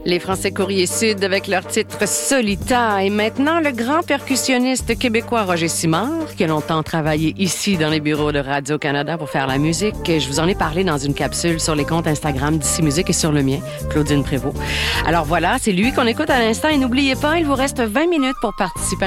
Les Français Courrier Sud avec leur titre Solita. Et maintenant, le grand percussionniste québécois Roger Simard, qui a longtemps travaillé ici dans les bureaux de Radio-Canada pour faire la musique. Je vous en ai parlé dans une capsule sur les comptes Instagram d'Ici Musique et sur le mien, Claudine Prévost. Alors voilà, c'est lui qu'on écoute à l'instant. Et n'oubliez pas, il vous reste 20 minutes pour participer